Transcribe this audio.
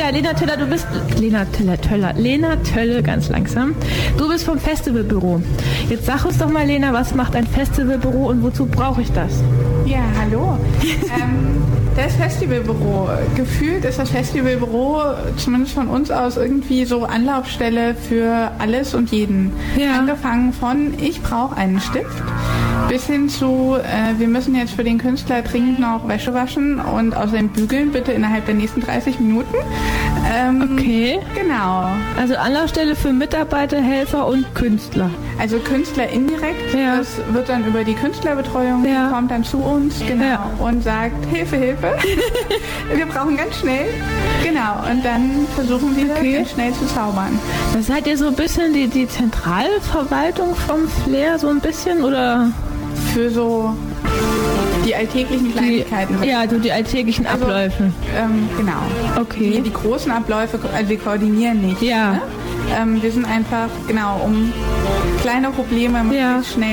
Ja, Lena Tölle, ganz langsam. Du bist vom Festivalbüro. Jetzt sag uns doch mal, Lena, was macht ein Festivalbüro und wozu brauche ich das? Ja, hallo. Das Festivalbüro. Gefühlt ist das Festivalbüro, zumindest von uns aus, irgendwie so Anlaufstelle für alles und jeden. Ja. Angefangen von, ich brauche einen Stift, bis hin zu, wir müssen jetzt für den Künstler dringend noch Wäsche waschen und außerdem bügeln, bitte innerhalb der nächsten 30 Minuten. Okay. Genau. Also Anlaufstelle für Mitarbeiter, Helfer und Künstler. Also Künstler indirekt, Ja. das wird dann über die Künstlerbetreuung, Ja. die kommt dann zu uns, genau, Ja. und sagt, Hilfe, Hilfe, wir brauchen ganz schnell. Genau, und dann versuchen wir Okay. ganz schnell zu zaubern. Das seid ihr so ein bisschen die Zentralverwaltung vom Flair, so ein bisschen, oder? Für so die alltäglichen Kleinigkeiten. Ja, so die alltäglichen Also, Abläufe. Genau. Okay. Die großen Abläufe, also wir koordinieren nicht. Ja. Ne? Wir sind einfach, genau, um kleine Probleme Ja. möglichst schnell